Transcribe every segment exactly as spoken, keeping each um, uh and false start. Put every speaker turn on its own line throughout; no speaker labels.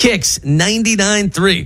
Kicks ninety-nine point three.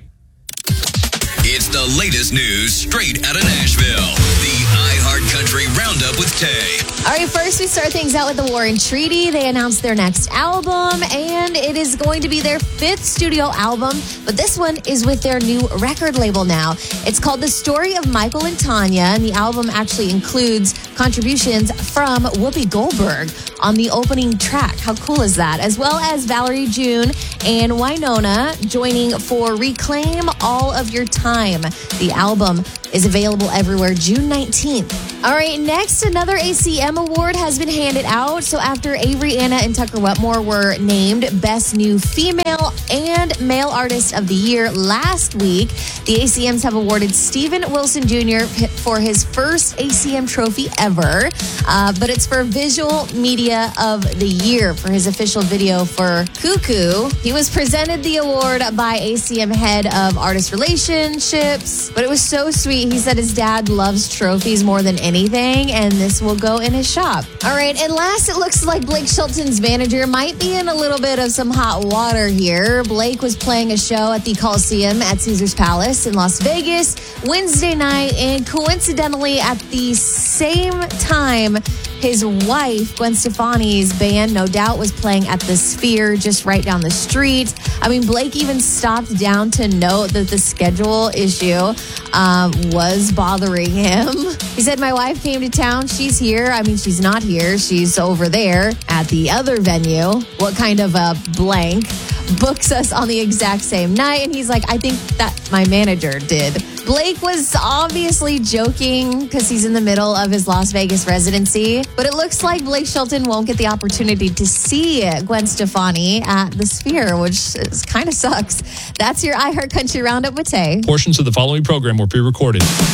It's the latest news straight out of Nashville. The iHeartCountry Roundup with Tay.
All right, first we start things out with the War and Treaty. They announced their next album, and it is going to be their fifth studio album, but this one is with their new record label now. It's called The Story of Michael and Tanya, and the album actually includes contributions from Whoopi Goldberg on the opening track. How cool is that? As well as Valerie June and Wynonna joining for Reclaim All of Your Time. The album is available everywhere June nineteenth. All right, next, another A C M award has been handed out. So after Avery Anna and Tucker Wetmore were named Best New Female and Male Artist of the Year last week, the A C Ms have awarded Steven Wilson Junior for his first A C M trophy ever, uh, but it's for Visual Media of the Year for his official video for Cuckoo. He was presented the award by A C M Head of Artist Relationships, but it was so sweet. He said his dad loves trophies more than anything, and this will go in his shop. All right, and last, it looks like Blake Shelton's manager might be in a little bit of some hot water here. Blake was playing a show at the Coliseum at Caesars Palace in Las Vegas Wednesday night, and coincidentally at the same time, his wife, Gwen Stefani's band, No Doubt, was playing at the Sphere just right down the street. I mean, Blake even stopped down to note that the schedule issue um, was bothering him. He said, my wife came to town. She's here. I mean, she's not here. She's over there at the other venue. What kind of a blank books us on the exact same night? And he's like, I think that my manager did. Blake was obviously joking because he's in the middle of his Las Vegas residency, but it looks like Blake Shelton won't get the opportunity to see Gwen Stefani at the Sphere, which is, kind of sucks. That's your iHeartCountry Roundup with Tay.
Portions of the following program were pre-recorded.